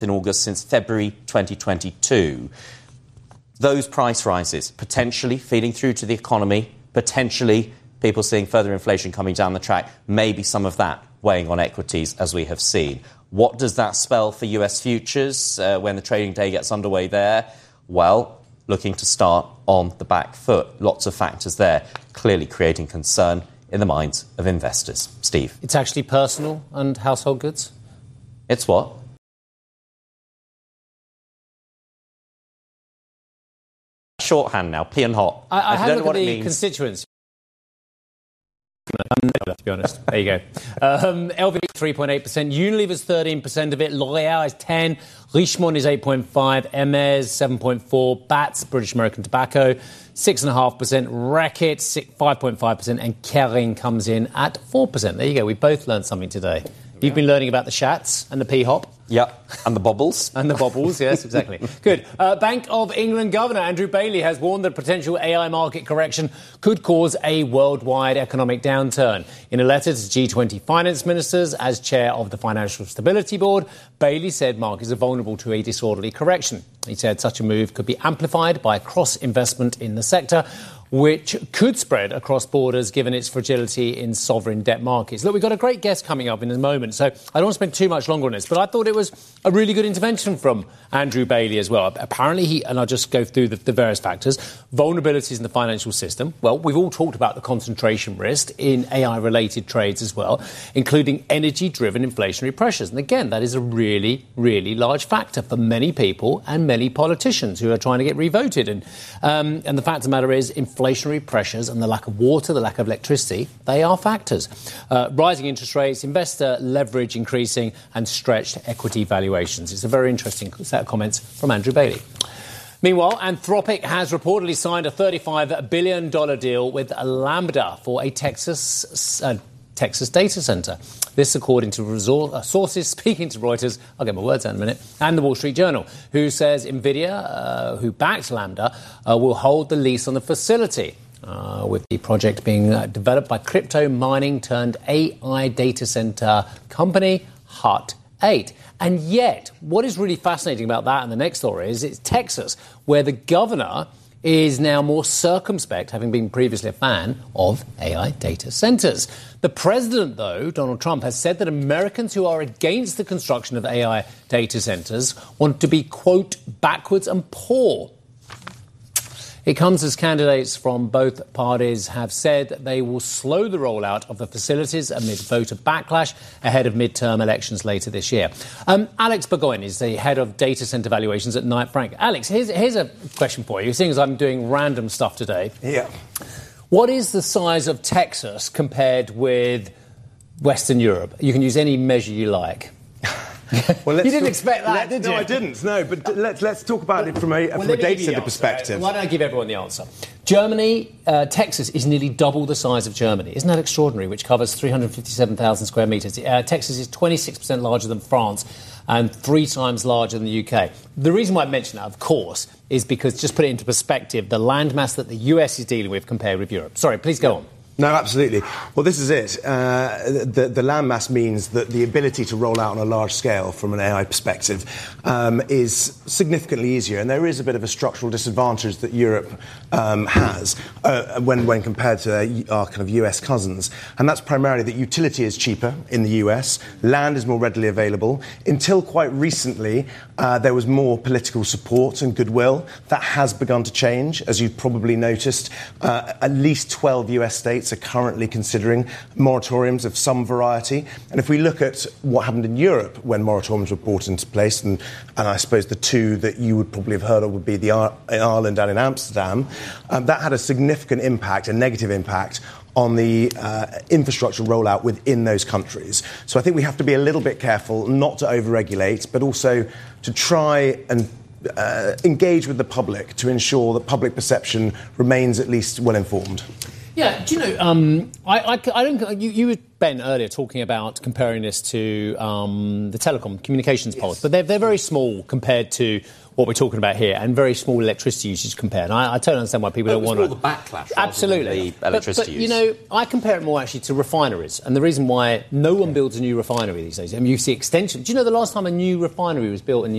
in August since February 2022. Those price rises potentially feeding through to the economy, potentially people seeing further inflation coming down the track, maybe some of that weighing on equities as we have seen. What does that spell for US futures when the trading day gets underway there? Well, looking to start on the back foot. Lots of factors there, clearly creating concern in the minds of investors. Steve? It's actually personal and household goods? It's what? Shorthand now, P and hot. I had a look at the constituents. To be honest. There you go. LV 3.8%, Unilever's 13% of it, L'Oreal is 10%, Richemont is 8.5%, Hermes 7.4%, BATS, British American Tobacco, 6.5%, Reckitt 5.5%, and Kering comes in at 4%. There you go. We both learned something today. You've been learning about the Shats and the P-Hop. Yep, and the bobbles. And the bobbles, yes, exactly. Good. Bank of England Governor Andrew Bailey has warned that potential AI market correction could cause a worldwide economic downturn. In a letter to G20 finance ministers as chair of the Financial Stability Board, Bailey said markets are vulnerable to a disorderly correction. He said such a move could be amplified by cross-investment in the sector, which could spread across borders given its fragility in sovereign debt markets. Look, we've got a great guest coming up in a moment, so I don't want to spend too much longer on this, but I thought it was a really good intervention from Andrew Bailey as well. Apparently, and I'll just go through the various factors, vulnerabilities in the financial system. Well, we've all talked about the concentration risk in AI-related trades as well, including energy-driven inflationary pressures. And again, that is a really, really large factor for many people and many politicians who are trying to get revoted. And the fact of the matter is, inflationary pressures and the lack of water, the lack of electricity, they are factors. Rising interest rates, investor leverage increasing, and stretched equity valuations. It's a very interesting set of comments from Andrew Bailey. Meanwhile, Anthropic has reportedly signed a $35 billion deal with Lambda for a Texas data center. This according to sources speaking to Reuters, I'll get my words out in a minute, and the Wall Street Journal, who says NVIDIA, who backed Lambda, will hold the lease on the facility, with the project being developed by crypto mining turned AI data center company Hut 8. And yet, what is really fascinating about that and the next story is it's Texas, where the governor is now more circumspect, having been previously a fan of AI data centers. The president, though, Donald Trump, has said that Americans who are against the construction of AI data centers want to be, quote, backwards and poor. It comes as candidates from both parties have said that they will slow the rollout of the facilities amid voter backlash ahead of midterm elections later this year. Alex Burgoyne is the head of data center valuations at Knight Frank. Alex, here's a question for you, seeing as I'm doing random stuff today. Yeah. What is the size of Texas compared with Western Europe? You can use any measure you like. Well, you didn't expect that, did you? No, I didn't. No, but let's talk about it from a data center perspective. Why don't I give everyone the answer? Germany, Texas is nearly double the size of Germany. Isn't that extraordinary? Which covers 357,000 square metres. Texas is 26% larger than France and 3 times larger than the UK. The reason why I mention that, of course, is because, just put it into perspective, the landmass that the US is dealing with compared with Europe. Sorry, please go on. No, absolutely. Well, this is it. The landmass means that the ability to roll out on a large scale from an AI perspective is significantly easier. And there is a bit of a structural disadvantage that Europe has when compared to our kind of US cousins. And that's primarily that utility is cheaper in the US, land is more readily available. Until quite recently, there was more political support and goodwill. That has begun to change, as you've probably noticed. At least 12 US states are currently considering moratoriums of some variety. And if we look at what happened in Europe when moratoriums were brought into place, and I suppose the two that you would probably have heard of would be in Ireland and in Amsterdam, that had a significant impact, a negative impact, on the infrastructure rollout within those countries. So I think we have to be a little bit careful not to overregulate, but also to try and engage with the public to ensure that public perception remains at least well informed. Yeah, do you know, I don't. You were, Ben, earlier talking about comparing this to the telecom communications poles, but they're very small compared to what we're talking about here, and very small electricity usage compared. And I totally understand why people don't want to. It's more the backlash. Absolutely, The electricity but use. you know, I compare it more actually to refineries, and the reason why no one builds a new refinery these days. I mean, you see extension. Do you know the last time a new refinery was built in the